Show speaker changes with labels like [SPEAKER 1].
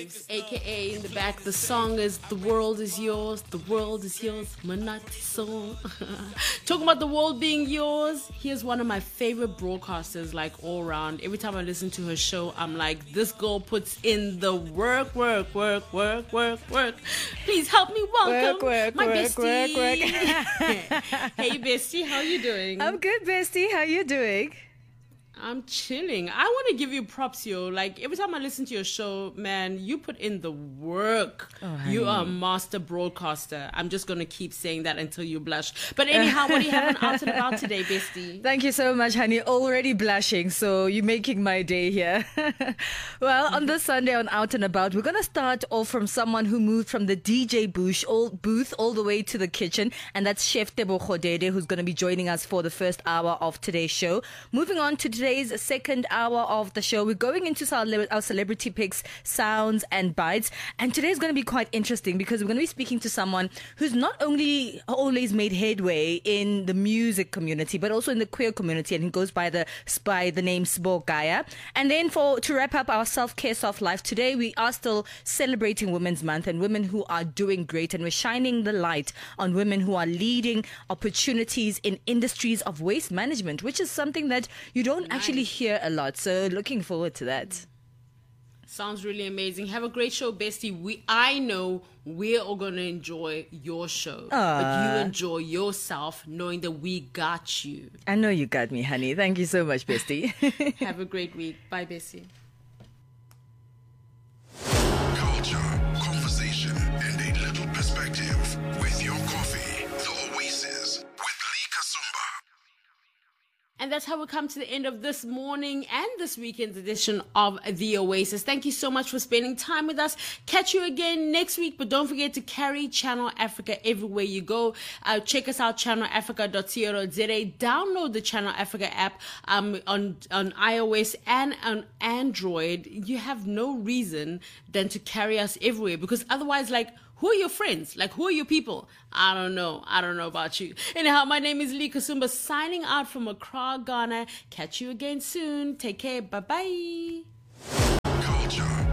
[SPEAKER 1] AKA in the back, the song is "The World Is Yours, The World Is Yours," Manati song. Talking about the world being yours, here's one of my favorite broadcasters, like all around. Every time I listen to her show, I'm like, this girl puts in the work. Please help me welcome my bestie. Hey bestie, how you doing?
[SPEAKER 2] I'm good, bestie. How you doing?
[SPEAKER 1] I'm chilling. I want to give you props, yo. Like, every time I listen to your show, man, you put in the work.
[SPEAKER 2] Oh,
[SPEAKER 1] you are a master broadcaster. I'm just going to keep saying that until you blush. But anyhow, what do you have on Out and About today, bestie?
[SPEAKER 2] Thank you so much, honey. Already blushing, so you're making my day here. Well, on this Sunday on Out and About, we're going to start off from someone who moved from the DJ booth all the way to the kitchen, and that's Chef Tebo Khodede, who's going to be joining us for the first hour of today's show. Moving on to today's second hour of the show, we're going into our celebrity picks, sounds and bites, and today's going to be quite interesting because we're going to be speaking to someone who's not only always made headway in the music community but also in the queer community, and he goes by the name Sbo Gaya. And then to wrap up our self-care soft life today, we are still celebrating Women's Month and women who are doing great, and we're shining the light on women who are leading opportunities in industries of waste management, which is something that you don't actually hear a lot. So looking forward to that.
[SPEAKER 1] Sounds really amazing. Have a great show, bestie. I know we're all going to enjoy your show, but you enjoy yourself knowing that we got you.
[SPEAKER 2] I know you got me, honey. Thank you so much, bestie.
[SPEAKER 1] Have a great week. Bye, bestie.
[SPEAKER 3] Culture, conversation, and a little perspective with your coffee. The Oasis with Lee Kasumba.
[SPEAKER 1] And that's how we come to the end of this morning and this weekend's edition of The Oasis. Thank you so much for spending time with us. Catch you again next week, but don't forget to carry Channel Africa everywhere you go. Check us out, channelafrica.co.za. Download the Channel Africa app on iOS and on Android. You have no reason than to carry us everywhere, because otherwise, like, who are your friends? Like, who are your people? I don't know about you. Anyhow, my name is Lee Kasumba, signing out from Accra, Ghana. Catch you again soon. Take care. Bye-bye.
[SPEAKER 3] Culture.